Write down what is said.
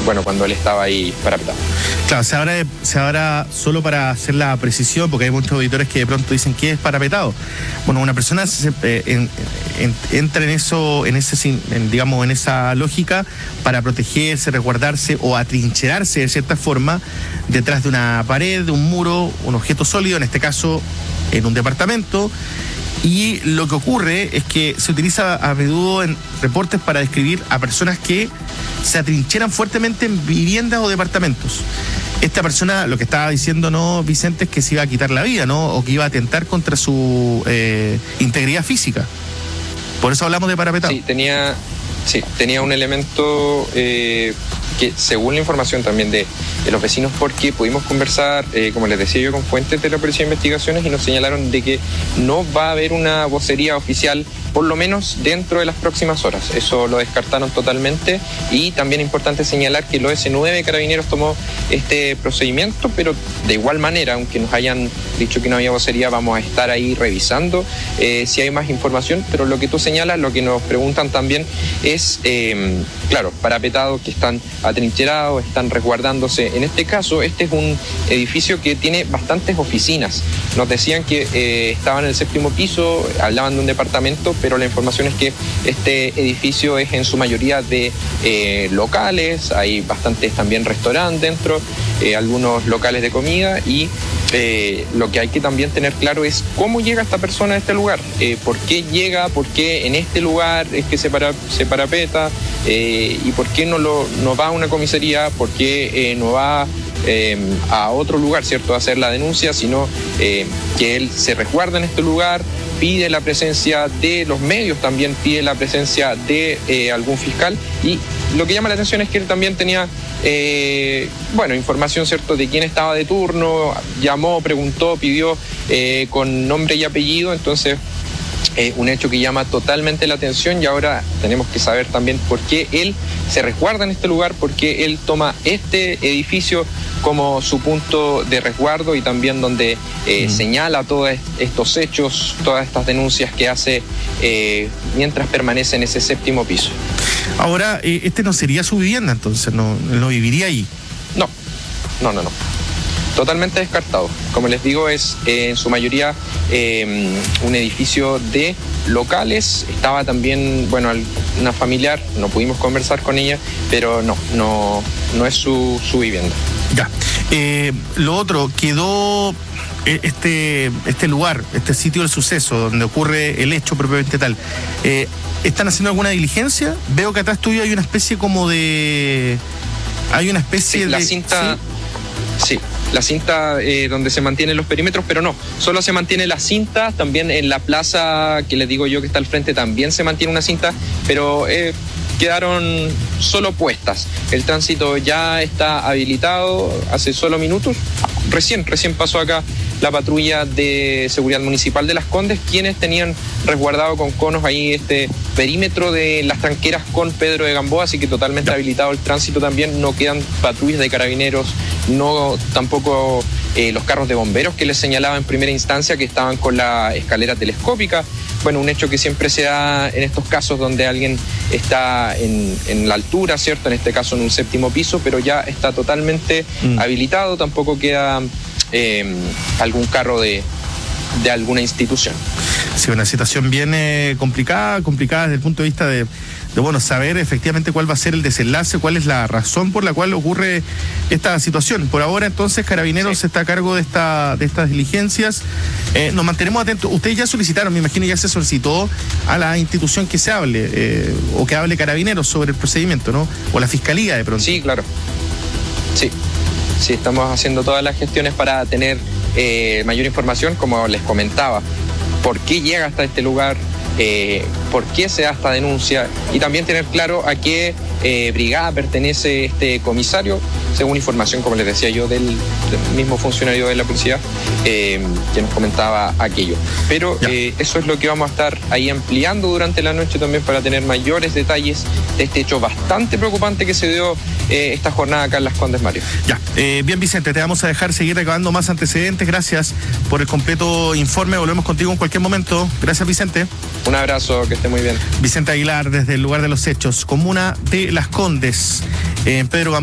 cuando él estaba ahí parapetado. Claro, se habrá, solo para hacer la precisión, porque hay muchos auditores que de pronto dicen que es parapetado. Bueno, una persona entra en eso, en esa lógica para protegerse, resguardarse o atrincherarse de cierta forma detrás de una pared, de un muro, un objeto sólido, en este caso en un departamento. Y lo que ocurre es que se utiliza a menudo en reportes para describir a personas que se atrincheran fuertemente en viviendas o departamentos. Esta persona, lo que estaba diciendo, ¿no, Vicente?, es que se iba a quitar la vida, ¿no? O que iba a atentar contra su integridad física. Por eso hablamos de parapetado. Sí, tenía un elemento que, según la información también de los vecinos, porque pudimos conversar, como les decía yo, con fuentes de la Policía de Investigaciones, y nos señalaron de que no va a haber una vocería oficial, por lo menos dentro de las próximas horas. Eso lo descartaron totalmente. Y también es importante señalar que el OS9 Carabineros tomó este procedimiento, pero de igual manera, aunque nos hayan dicho que no había vocería, vamos a estar ahí revisando si hay más información. Pero lo que tú señalas, lo que nos preguntan también es, claro, parapetados que están atrincherados, están resguardándose. En este caso, este es un edificio que tiene bastantes oficinas. Nos decían que estaban en el 7º piso, hablaban de un departamento, pero la información es que este edificio es en su mayoría de locales, hay bastantes también restaurantes dentro, algunos locales de comida, y lo que hay que también tener claro es cómo llega esta persona a este lugar, por qué llega, por qué en este lugar es que se parapeta, y por qué no va a una comisaría, por qué no va a otro lugar, ¿cierto?, a hacer la denuncia, sino que él se resguarda en este lugar, pide la presencia de los medios, también pide la presencia de algún fiscal. Y lo que llama la atención es que él también tenía información, ¿cierto?, de quién estaba de turno, llamó, preguntó, pidió con nombre y apellido. Entonces, un hecho que llama totalmente la atención, y ahora tenemos que saber también por qué él se resguarda en este lugar, por qué él toma este edificio como su punto de resguardo, y también donde señala todos estos hechos, todas estas denuncias que hace mientras permanece en ese 7º piso. Ahora, este no sería su vivienda, entonces, no viviría ahí. No. Totalmente descartado. Como les digo, es en su mayoría un edificio de locales. Estaba también, una familiar, no pudimos conversar con ella, pero no es su vivienda. Ya. Lo otro, quedó este lugar, este sitio del suceso, donde ocurre el hecho propiamente tal. ¿Están haciendo alguna diligencia? Veo que atrás tuyo hay una especie como de... La cinta... Sí. La cinta donde se mantienen los perímetros, pero no, solo se mantiene la cinta. También en la plaza que les digo yo que está al frente también se mantiene una cinta, pero quedaron solo puestas. El tránsito ya está habilitado hace solo minutos. Recién pasó acá la patrulla de seguridad municipal de Las Condes, quienes tenían resguardado con conos ahí este perímetro de las tranqueras con Pedro de Gamboa, así que totalmente habilitado el tránsito también. No quedan patrullas de carabineros, no tampoco los carros de bomberos que les señalaba en primera instancia que estaban con la escalera telescópica. Un hecho que siempre se da en estos casos donde alguien está en la altura, ¿cierto? En este caso en un 7º piso, pero ya está totalmente habilitado. Tampoco queda algún carro de alguna institución. Sí, una situación bien complicada desde el punto de vista de saber efectivamente cuál va a ser el desenlace, cuál es la razón por la cual ocurre esta situación. Por ahora, entonces, Carabineros está a cargo de estas diligencias. Nos mantenemos atentos. Ustedes ya solicitaron, me imagino, ya se solicitó a la institución que se hable, o que hable Carabineros sobre el procedimiento, ¿no? O la Fiscalía, de pronto. Sí, claro. Sí, estamos haciendo todas las gestiones para tener mayor información, como les comentaba. ¿Por qué llega hasta este lugar? ¿Por qué se da esta denuncia? Y también tener claro a qué brigada pertenece este comisario, según información, como les decía yo, del mismo funcionario de la policía que nos comentaba aquello. Pero eso es lo que vamos a estar ahí ampliando durante la noche también, para tener mayores detalles de este hecho bastante preocupante que se dio esta jornada acá en Las Condes, Mario. Bien, Vicente, te vamos a dejar seguir recabando más antecedentes. Gracias por el completo informe. Volvemos contigo en cualquier momento. Gracias, Vicente. Un abrazo, que esté muy bien. Vicente Aguilar, desde el lugar de los hechos, comuna de Las Condes, en Pedro